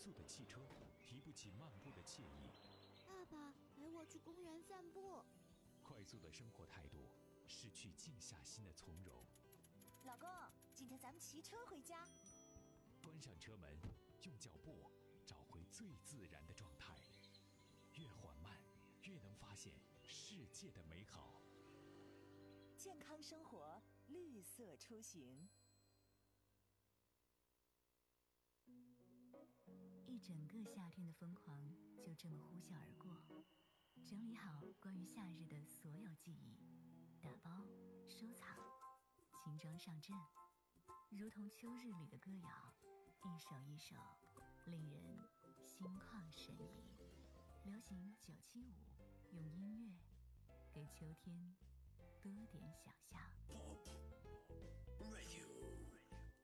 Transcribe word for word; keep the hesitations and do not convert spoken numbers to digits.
速的汽车提不起漫步的惬意。 爸爸，陪我去公园散步。 快速的生活态度失去静下心的从容。 老公，今天咱们骑车回家。 关上车门，用脚步找回最自然的状态。越缓慢，越能发现世界的美好。 健康生活，绿色出行。 一整个夏天的疯狂就这么呼啸而过。整理好关于夏日的所有记忆，打包收藏，轻装上阵，如同秋日里的歌谣，一首一首令人心旷神怡。流行九七五，用音乐给秋天多点想象。 Pop Radio。